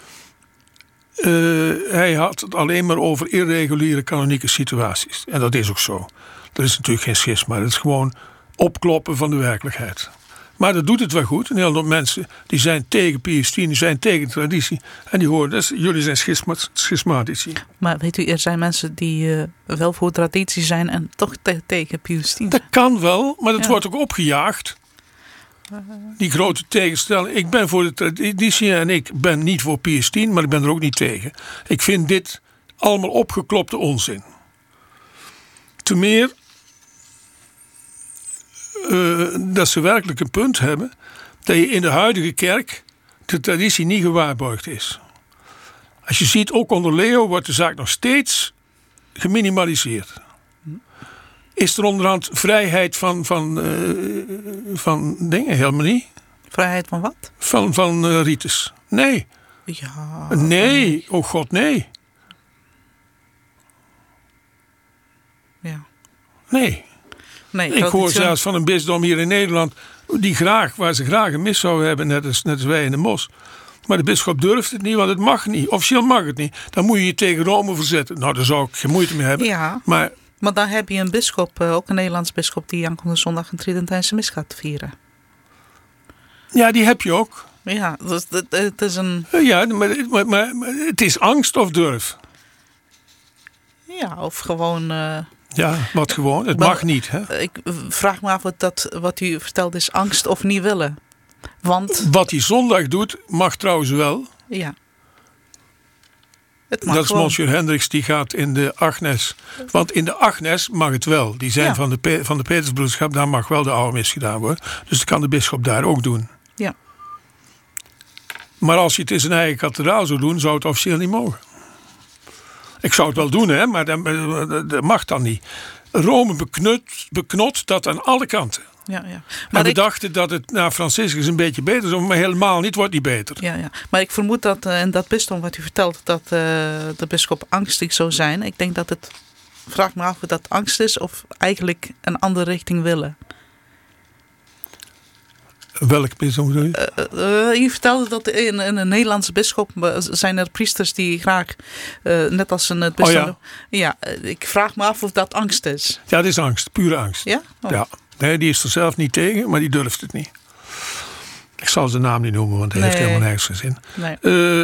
Hij had het alleen maar over irreguliere kanonieke situaties. En dat is ook zo. Dat is natuurlijk geen schisma. Dat is gewoon opkloppen van de werkelijkheid. Maar dat doet het wel goed. Een hele hoop mensen die zijn tegen Pius X, die zijn tegen traditie. En die horen, dus, jullie zijn schismatici. Maar weet u, er zijn mensen die wel voor traditie zijn en toch tegen Pius X. Dat kan wel, maar dat wordt ook opgejaagd. Die grote tegenstelling. Ik ben voor de traditie en ik ben niet voor Pius X, maar ik ben er ook niet tegen. Ik vind dit allemaal opgeklopte onzin. Te meer dat ze werkelijk een punt hebben dat je in de huidige kerk de traditie niet gewaarborgd is. Als je ziet, ook onder Leo wordt de zaak nog steeds geminimaliseerd. Is er onderhand vrijheid van dingen? Helemaal niet. Vrijheid van wat? Van rites. Nee. Ja. Nee. Oh god, nee. Ja. Nee. Nee, ik hoor zelfs van een bisdom hier in Nederland waar ze graag een mis zouden hebben, net als wij in de Mos. Maar de bisschop durft het niet, want het mag niet. Officieel mag het niet. Dan moet je je tegen Rome verzetten. Nou, daar zou ik geen moeite mee hebben. Ja, maar dan heb je een bisschop, ook een Nederlands bisschop, die aankomende zondag een Tridentijnse mis gaat vieren. Ja, die heb je ook. Ja, dus het is een... Ja, maar het is angst of durf. Ja, of gewoon... Ja, wat gewoon. Het mag niet. Hè? Ik vraag me af wat u vertelt is angst of niet willen. Want... Wat hij zondag doet, mag trouwens wel. Ja. Dat is Monsieur Hendricks, die gaat in de Agnes. Want in de Agnes mag het wel. Die zijn van de Petersbroederschap, daar mag wel de oude mis gedaan worden. Dus dat kan de bisschop daar ook doen. Ja. Maar als je het in zijn eigen kathedraal zou doen, zou het officieel niet mogen. Ik zou het wel doen, hè, maar dat mag dan niet. Rome beknot dat aan alle kanten. Ja, ja. Maar we dachten dat het na Franciscus een beetje beter is, maar helemaal niet, wordt niet beter. Ja, ja. Maar ik vermoed dat in dat bisdom wat u vertelt, dat de bisschop angstig zou zijn. Ik denk dat het, vraag me af of dat angst is of eigenlijk een andere richting willen. Welk bisdom bedoel je? Je vertelde dat in een Nederlandse bisschop zijn er priesters die graag, net als een bisdom... Oh ja. Ja, ik vraag me af of dat angst is. Ja, dat is angst, pure angst. Ja? Oh. Ja. Nee, die is er zelf niet tegen, maar die durft het niet. Ik zal zijn naam niet noemen, want hij heeft helemaal nergens gezin. Nee.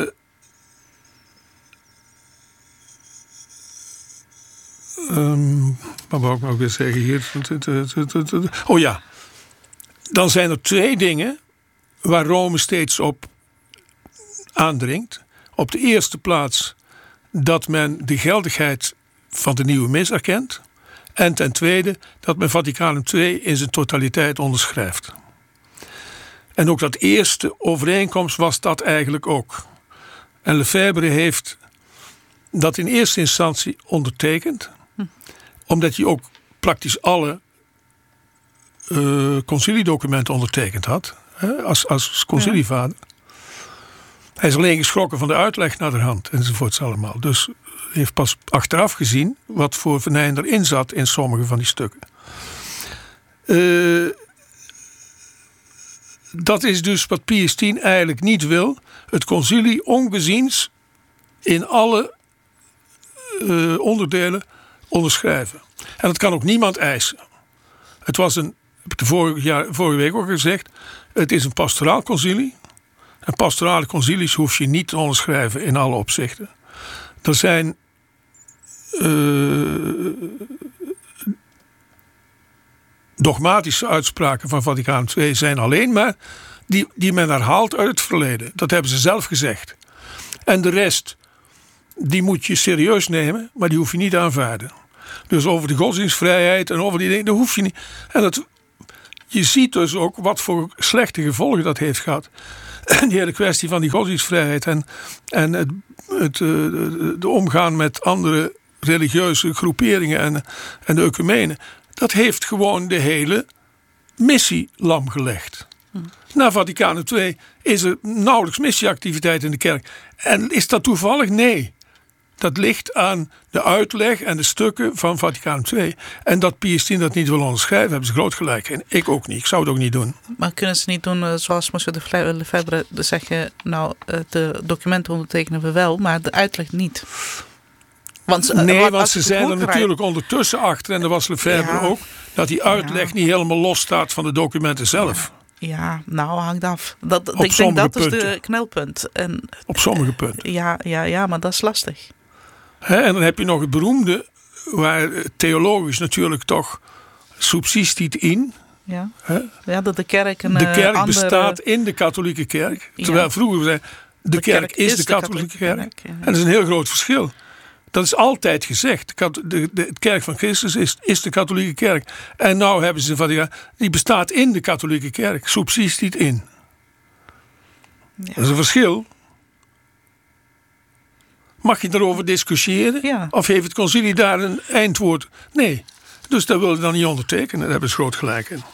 Wat wou ik nou weer zeggen hier? Oh ja. Dan zijn er twee dingen waar Rome steeds op aandringt. Op de eerste plaats dat men de geldigheid van de nieuwe mis erkent. En ten tweede dat men Vaticanum II in zijn totaliteit onderschrijft. En ook dat eerste overeenkomst was dat eigenlijk ook. En Lefebvre heeft dat in eerste instantie ondertekend. Omdat hij ook praktisch alle conciliedocumenten ondertekend had. Als concilievader. Hij is alleen geschrokken van de uitleg naar de hand enzovoorts allemaal. Dus heeft pas achteraf gezien wat voor venijn erin zat in sommige van die stukken. Dat is dus wat Pius X eigenlijk niet wil. Het concilie ongeziens in alle onderdelen onderschrijven. En dat kan ook niemand eisen. Het was heb ik de vorige week ook gezegd. Het is een pastoraal concilie. En pastorale concilies hoef je niet te onderschrijven in alle opzichten. Er zijn dogmatische uitspraken van Vaticanum II zijn alleen maar die men herhaalt uit het verleden. Dat hebben ze zelf gezegd. En de rest, die moet je serieus nemen, maar die hoef je niet te aanvaarden. Dus over de godsdienstvrijheid en over die dingen, dat hoef je niet. En je ziet dus ook wat voor slechte gevolgen dat heeft gehad. En die hele kwestie van die godsdienstvrijheid en de omgaan met andere religieuze groeperingen en de ecumenen, dat heeft gewoon de hele missie lam gelegd. Na Vaticanum II is er nauwelijks missieactiviteit in de kerk. En is dat toevallig? Nee. dat ligt aan de uitleg en de stukken van Vaticaan II. En dat Pius X dat niet wil onderschrijven, hebben ze groot gelijk in. Ik ook niet. Ik zou het ook niet doen. Maar kunnen ze niet doen zoals Monsieur de Lefebvre zeggen, nou, de documenten ondertekenen we wel, maar de uitleg niet. Want ze zijn er natuurlijk ondertussen achter, en dat was Lefebvre ook, dat die uitleg niet helemaal los staat van de documenten zelf. Ja, nou, hangt af. Ik denk dat is de knelpunt. Op sommige punten. Ja, maar dat is lastig. En dan heb je nog het beroemde, waar theologisch natuurlijk toch subsistiet in. Ja, dat de kerk de kerk bestaat in de katholieke kerk. Terwijl vroeger we zeiden, de kerk is de katholieke kerk. Ja. En dat is een heel groot verschil. Dat is altijd gezegd. De kerk van Christus is de katholieke kerk. En nou hebben ze van die bestaat in de katholieke kerk. Subsistiet in. Ja. Dat is een verschil. Mag je daarover discussiëren? Ja. Of heeft het concilie daar een eindwoord? Nee. Dus dat willen ze dan niet ondertekenen. Daar hebben ze groot gelijk in.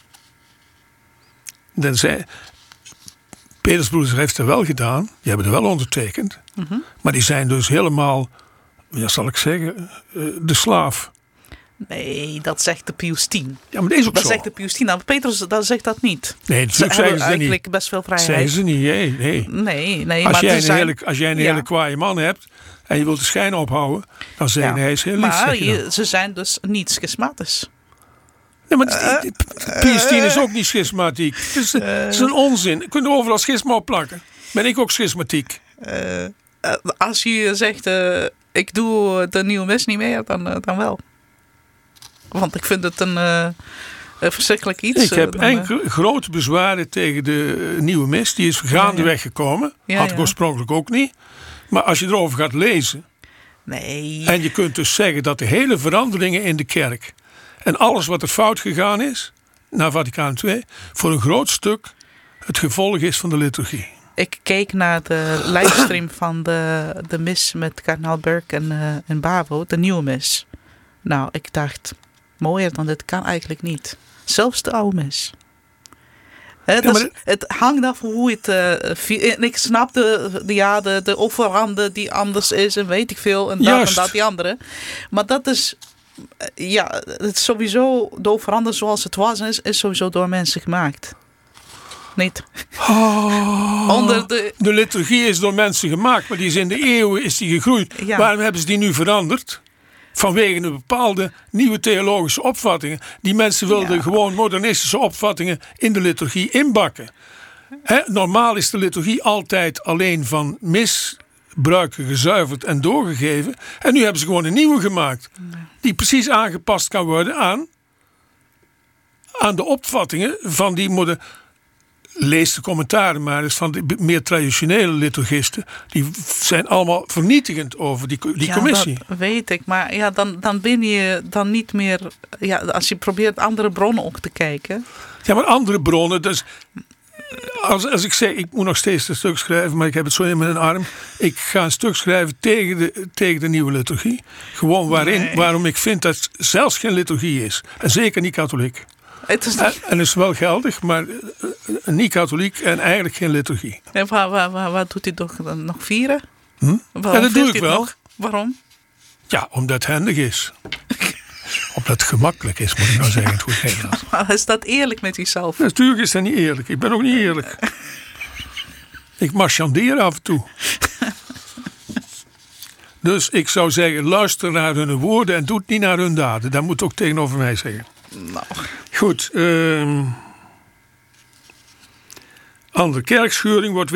Petersbroeders heeft het wel gedaan. Die hebben het wel ondertekend. Mm-hmm. Maar die zijn dus helemaal, zal ik zeggen, de slaaf. Nee, dat zegt de Pius X. Ja, maar dat is ook zo. Dat zegt de Pius X. Nou, Petrus zegt dat niet. Nee, natuurlijk zeggen ze eigenlijk niet. Best veel vrijheid. Zeggen ze niet, nee. Als jij een hele kwaaie man hebt en je wilt de schijn ophouden, dan zeggen hij is heel lief. Maar ze zijn dus niet schismatisch. Nee, maar Pius X is ook niet schismatiek. Het is een onzin. Je kunt er overal schisma op plakken. Ben ik ook schismatiek? Als je zegt, ik doe de nieuwe mis niet meer, dan wel. Want ik vind het een verschrikkelijk iets. Ik heb enkele grote bezwaren tegen de nieuwe mis. Die is gaandeweg gekomen. Had ik oorspronkelijk ook niet. Maar als je erover gaat lezen. Nee. En je kunt dus zeggen dat de hele veranderingen in de kerk. En alles wat er fout gegaan is. Na Vaticaan II. Voor een groot stuk het gevolg is van de liturgie. Ik keek naar de livestream van de mis met kardinaal Burke en Bavo. De nieuwe mis. Nou, ik dacht, mooier dan dit kan eigenlijk niet. Zelfs de oude mis. Het hangt af hoe het... en ik snap de offerande die anders is en weet ik veel. En dat en dat die andere. Maar dat is... het is sowieso... De offerande zoals het was is sowieso door mensen gemaakt. Niet. De liturgie is door mensen gemaakt, maar die is in de eeuwen gegroeid. Ja. Waarom hebben ze die nu veranderd? Vanwege een bepaalde nieuwe theologische opvattingen. Die mensen wilden gewoon modernistische opvattingen in de liturgie inbakken. Normaal is de liturgie altijd alleen van misbruiken gezuiverd en doorgegeven. En nu hebben ze gewoon een nieuwe gemaakt. Die precies aangepast kan worden aan de opvattingen van die lees de commentaren maar eens van de meer traditionele liturgisten. Die zijn allemaal vernietigend over die commissie. Dat weet ik. Maar dan ben je dan niet meer... Ja, als je probeert andere bronnen ook te kijken. Ja, maar andere bronnen... Dus, als ik zeg, ik moet nog steeds een stuk schrijven, maar ik heb het zo in mijn arm. Ik ga een stuk schrijven tegen de nieuwe liturgie. Gewoon waarom ik vind dat het zelfs geen liturgie is. En zeker niet katholiek. Het is en het is wel geldig, maar niet katholiek en eigenlijk geen liturgie. En waar doet hij toch nog vieren? En dat doe ik wel. Nog? Waarom? Ja, omdat het handig is. Omdat het gemakkelijk is, moet ik nou zeggen. Maar is dat eerlijk met jezelf? Natuurlijk is dat niet eerlijk. Ik ben ook niet eerlijk. Ik marchandeer af en toe. Dus ik zou zeggen, luister naar hun woorden en doe het niet naar hun daden. Dat moet ook tegenover mij zeggen. Nou. Goed. Andere kerkscheuring wordt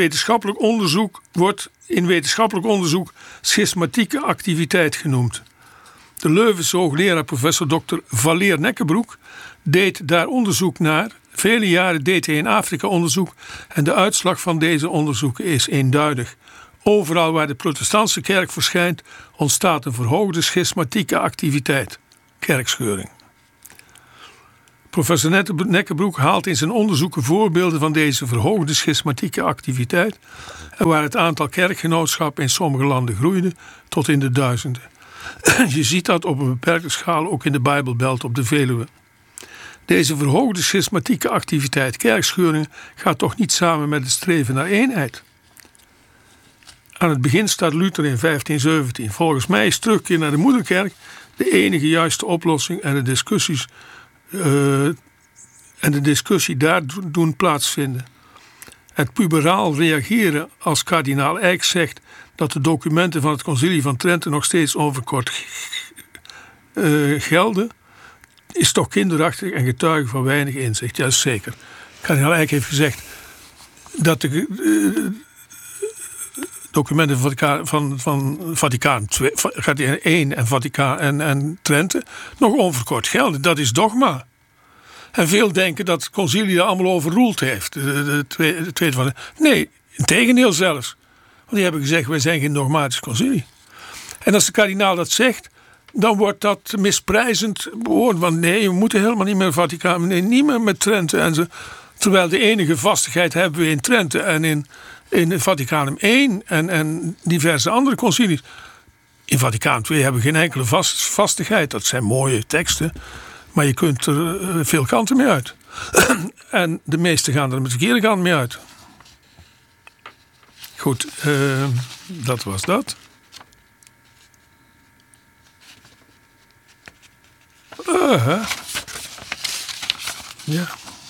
in wetenschappelijk onderzoek schismatieke activiteit genoemd. De Leuvense hoogleraar professor Dr. Valeer Nekkebroek deed daar onderzoek naar. Vele jaren deed hij in Afrika onderzoek en de uitslag van deze onderzoeken is eenduidig. Overal waar de protestantse kerk verschijnt ontstaat een verhoogde schismatieke activiteit, kerkscheuring. Professor Nekkebroek haalt in zijn onderzoeken voorbeelden van deze verhoogde schismatieke activiteit en waar het aantal kerkgenootschappen in sommige landen groeide tot in de duizenden. Je ziet dat op een beperkte schaal ook in de Bijbelbelt op de Veluwe. Deze verhoogde schismatieke activiteit, kerkscheuring, gaat toch niet samen met het streven naar eenheid. aan het begin staat Luther in 1517. Volgens mij is terugkeer naar de moederkerk de enige juiste oplossing en de discussie daar doen plaatsvinden. Het puberaal reageren als kardinaal Eijk zegt dat de documenten van het Concilie van Trente nog steeds onverkort gelden, is toch kinderachtig en getuige van weinig inzicht. Ja, zeker. Kardinaal Eijk heeft gezegd dat de documenten van Vaticaan I en Vaticaan en Trente nog onverkort gelden. Dat is dogma. En veel denken dat het concilie dat allemaal overroeld heeft. De tweede van nee, integendeel zelfs. Want die hebben gezegd, wij zijn geen dogmatisch concilie. En als de kardinaal dat zegt, dan wordt dat misprijzend behoord. Want nee, we moeten helemaal niet meer Vaticaan, nee, niet meer met Trente en zo. Terwijl de enige vastigheid hebben we in Trente en in Vaticanum I en diverse andere concilies. In Vaticaan II hebben we geen enkele vastigheid. Dat zijn mooie teksten, maar je kunt er veel kanten mee uit. En de meesten gaan er met de verkeerde kant mee uit. Goed, dat was dat. Ja.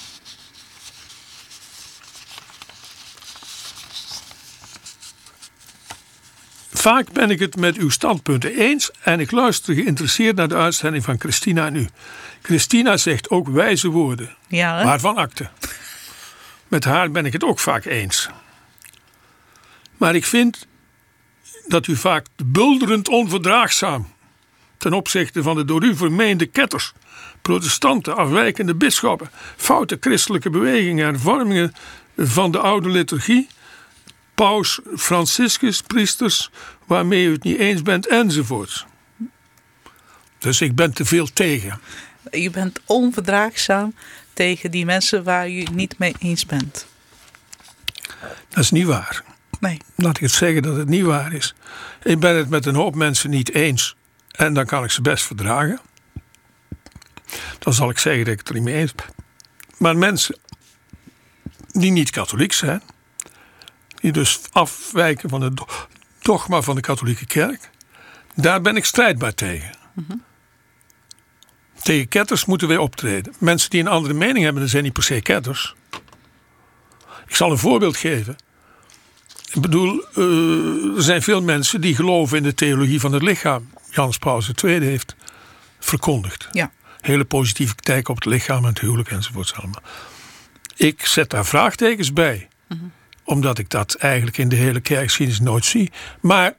Vaak ben ik het met uw standpunten eens en ik luister geïnteresseerd naar de uitzending van Christina en u. Christina zegt ook wijze woorden, ja, waarvan akte. Met haar ben ik het ook vaak eens. Maar ik vind dat u vaak bulderend onverdraagzaam ten opzichte van de door u vermeende ketters, protestanten, afwijkende bisschoppen, foute christelijke bewegingen en hervormingen van de oude liturgie, paus Franciscus, priesters waarmee u het niet eens bent enzovoort. Dus ik ben te veel tegen. U bent onverdraagzaam tegen die mensen waar u niet mee eens bent. Dat is niet waar. Nee. Laat ik het zeggen dat het niet waar is. Ik ben het met een hoop mensen niet eens. En dan kan ik ze best verdragen. Dan zal ik zeggen dat ik het er niet mee eens ben. Maar mensen die niet katholiek zijn, die dus afwijken van het dogma van de katholieke kerk, daar ben ik strijdbaar tegen. Mm-hmm. Tegen ketters moeten wij optreden. Mensen die een andere mening hebben, dat zijn niet per se ketters. Ik zal een voorbeeld geven. Ik bedoel, er zijn veel mensen die geloven in de theologie van het lichaam. Johannes Paulus II heeft verkondigd. Ja. Hele positieve kijk op het lichaam en het huwelijk enzovoorts allemaal. Ik zet daar vraagtekens bij. Mm-hmm. Omdat ik dat eigenlijk in de hele kerkgeschiedenis nooit zie. Maar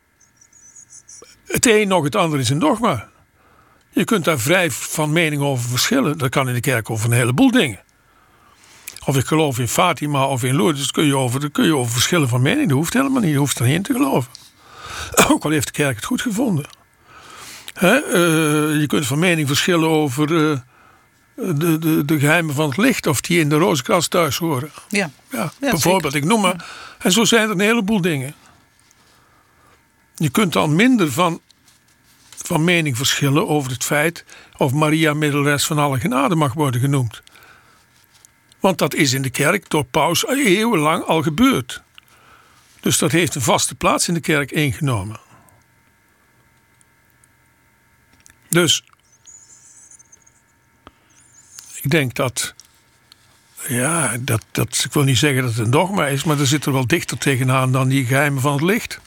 het een nog het ander is een dogma. Je kunt daar vrij van mening over verschillen. Dat kan in de kerk over een heleboel dingen. Of ik geloof in Fatima of in Lourdes, daar kun je over verschillen van mening. Dat hoeft helemaal niet. Je hoeft erin te geloven. Ook al heeft de kerk het goed gevonden. Je kunt van mening verschillen over de geheimen van het licht, of die in de Rozenkras thuis horen. Ja, bijvoorbeeld, zeker. Ik noem maar. Ja. En zo zijn er een heleboel dingen. Je kunt dan minder van mening verschillen over het feit of Maria middeleres van alle genade mag worden genoemd. Want dat is in de kerk door paus eeuwenlang al gebeurd. Dus dat heeft een vaste plaats in de kerk ingenomen. Dus ik denk dat, ik wil niet zeggen dat het een dogma is, maar er zit er wel dichter tegenaan dan die geheimen van het licht.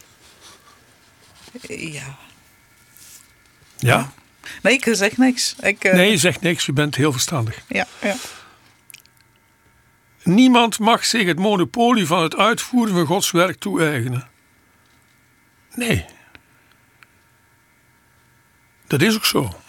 Ja. Ja? Nee, ik zeg niks. Nee, je zegt niks, je bent heel verstandig. Ja. Niemand mag zich het monopolie van het uitvoeren van Gods werk toe-eigenen. Nee. Dat is ook zo.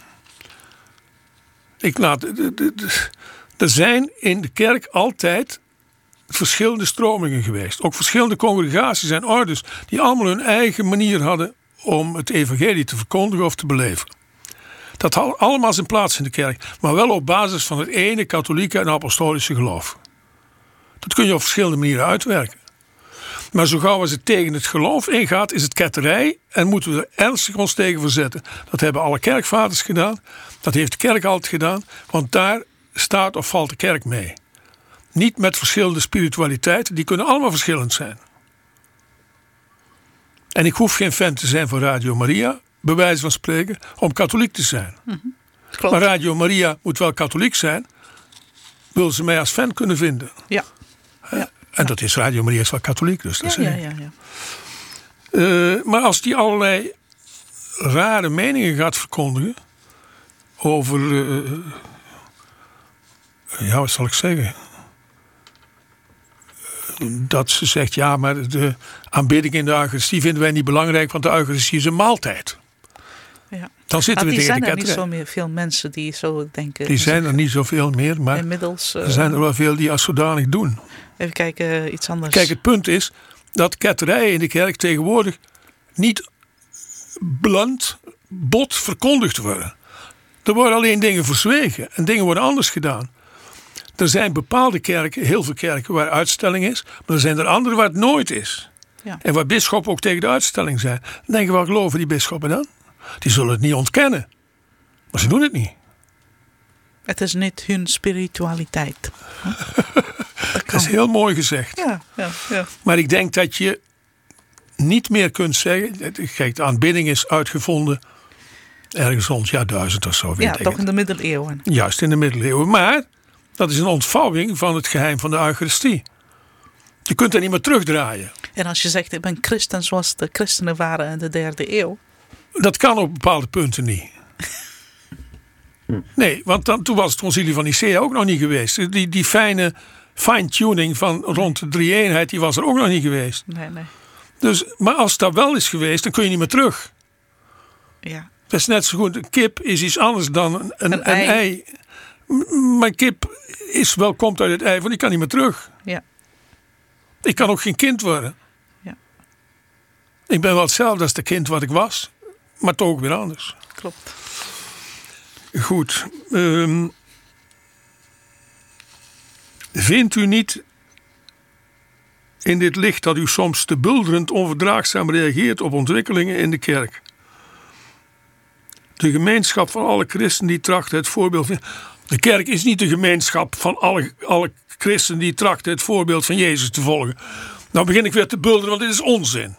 Er zijn in de kerk altijd verschillende stromingen geweest. Ook verschillende congregaties en ordes die allemaal hun eigen manier hadden om het evangelie te verkondigen of te beleven. Dat had allemaal zijn plaats in de kerk, maar wel op basis van het ene katholieke en apostolische geloof. Dat kun je op verschillende manieren uitwerken. Maar zo gauw als het tegen het geloof ingaat, is het ketterij en moeten we er ernstig ons tegen verzetten. Dat hebben alle kerkvaders gedaan. Dat heeft de kerk altijd gedaan. Want daar staat of valt de kerk mee. Niet met verschillende spiritualiteiten. Die kunnen allemaal verschillend zijn. En ik hoef geen fan te zijn van Radio Maria, bij wijze van spreken, om katholiek te zijn. Mm-hmm. Klopt. Maar Radio Maria moet wel katholiek zijn, wil ze mij als fan kunnen vinden. Ja. En dat is Radio Maria is wel katholiek, dus dat ja. Maar als die allerlei rare meningen gaat verkondigen over, wat zal ik zeggen? Dat ze zegt, ja, maar de aanbidding in de Eucharistie vinden wij niet belangrijk, want de Eucharistie is een maaltijd. Ja. Dan zitten we tegen de ketterij. Er zijn er niet zo veel mensen die zo denken. Die zijn er niet zoveel meer, maar inmiddels, er zijn er wel veel die als zodanig doen. Even kijken, iets anders. Kijk, het punt is dat ketterijen in de kerk tegenwoordig niet bot verkondigd worden. Er worden alleen dingen verzwegen en dingen worden anders gedaan. Er zijn bepaalde kerken, heel veel kerken waar uitstelling is, maar er zijn er andere waar het nooit is. Ja. En waar bisschoppen ook tegen de uitstelling zijn. Dan denken we, wat geloven die bisschoppen dan? Die zullen het niet ontkennen. Maar ze doen het niet. Het is niet hun spiritualiteit. Dat is heel mooi gezegd. Ja. Maar ik denk dat je niet meer kunt zeggen. Kijk, de aanbidding is uitgevonden ergens rond jaar 1000 of zo. Ja, toch in de middeleeuwen. Juist in de middeleeuwen. Maar dat is een ontvouwing van het geheim van de Eucharistie. Je kunt dat niet meer terugdraaien. En als je zegt, ik ben christen zoals de christenen waren in de 3e eeuw. Dat kan op bepaalde punten niet. Nee, want toen was het concilie van Nicea ook nog niet geweest. Die fijne fine-tuning van rond de drie-eenheid, die was er ook nog niet geweest. Nee. Dus, maar als dat wel is geweest, dan kun je niet meer terug. Ja. Dat is net zo goed. Een kip is iets anders dan een ei. Maar kip komt uit het ei, want ik kan niet meer terug. Ja. Ik kan ook geen kind worden. Ja. Ik ben wel hetzelfde als de kind wat ik was, maar toch ook weer anders. Klopt. Goed. Vindt u niet in dit licht dat u soms te bulderend onverdraagzaam reageert op ontwikkelingen in de kerk? De gemeenschap van alle christenen die trachten het voorbeeld. De kerk is niet de gemeenschap van alle christenen die trachten het voorbeeld van Jezus te volgen. Nou begin ik weer te bulderen, want dit is onzin.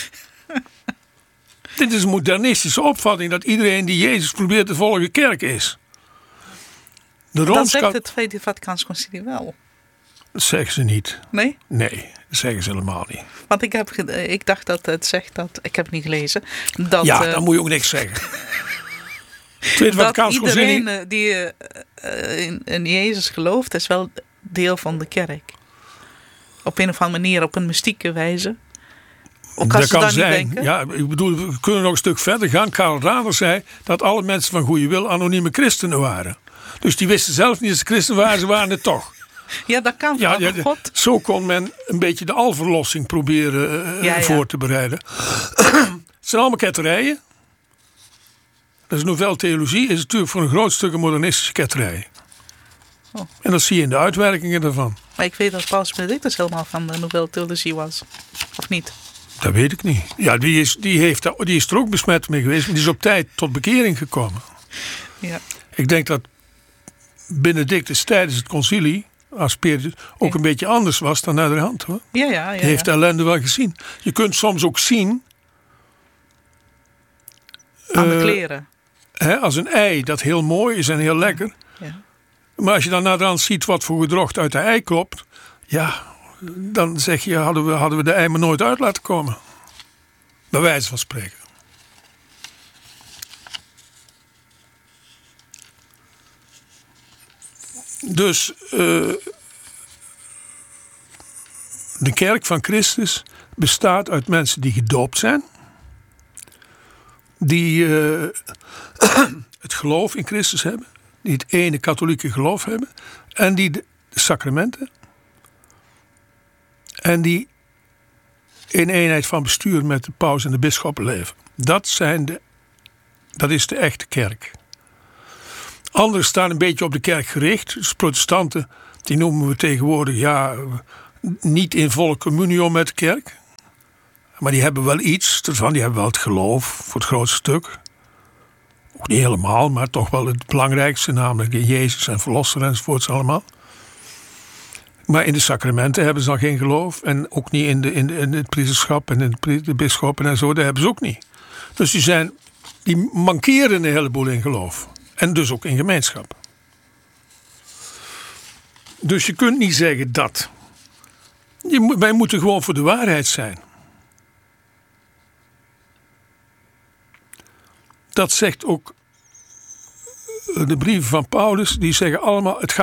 Dit is een modernistische opvatting dat iedereen die Jezus probeert te volgen kerk is. Dat zegt het Tweede Vaticaans Concilie wel. Dat zeggen ze niet. Nee? Nee, dat zeggen ze helemaal niet. Want ik dacht dat het zegt dat, ik heb het niet gelezen. Dat, dan moet je ook niks zeggen. Dat iedereen die in Jezus gelooft, is wel deel van de kerk. Op een of andere manier, op een mystieke wijze. Ook als dat kan niet zijn. Denken. Ja, ik bedoel, we kunnen nog een stuk verder gaan. Karl Rahner zei dat alle mensen van goede wil anonieme christenen waren. Dus die wisten zelf niet dat ze christen waren, ze waren het toch. Ja, dat kan. God. Zo kon men een beetje de alverlossing proberen voor te bereiden. Het zijn allemaal ketterijen. Dat is Nouvelle Theologie, is natuurlijk voor een groot stuk een modernistische ketterij. Oh. En dat zie je in de uitwerkingen daarvan. Maar ik weet dat Paus Benedictus helemaal van de Nouvelle Theologie was. Of niet? Dat weet ik niet. Ja, die is er ook besmet mee geweest, maar die is op tijd tot bekering gekomen. Ja. Ik denk dat Benedictus tijdens het concilie als spiritus ook een beetje anders was dan naderhand, hoor. Ja. Die heeft de ellende wel gezien. Je kunt soms ook zien aan de kleren. Als een ei dat heel mooi is en heel lekker. Ja. Maar als je dan naderhand ziet wat voor gedrocht uit de ei klopt, ja, dan zeg je, hadden we de ei maar nooit uit laten komen. Bij wijze van spreken. Dus de kerk van Christus bestaat uit mensen die gedoopt zijn. Die het geloof in Christus hebben. Die het ene katholieke geloof hebben. En die de sacramenten. En die in eenheid van bestuur met de paus en de bisschoppen leven. Dat is de echte kerk. Anderen staan een beetje op de kerk gericht. Dus protestanten, die noemen we tegenwoordig niet in volle communio met de kerk. Maar die hebben wel iets ervan. Die hebben wel het geloof voor het grootste stuk. Ook niet helemaal, maar toch wel het belangrijkste. Namelijk in Jezus en Verlosser enzovoorts allemaal. Maar in de sacramenten hebben ze dan geen geloof. En ook niet in het priesterschap en in de bisschoppen en zo. Dat hebben ze ook niet. Dus die mankeren een heleboel in geloof. En dus ook in gemeenschap. Dus je kunt niet zeggen dat. Wij moeten gewoon voor de waarheid zijn. Dat zegt ook de brieven van Paulus. Die zeggen allemaal, het gaat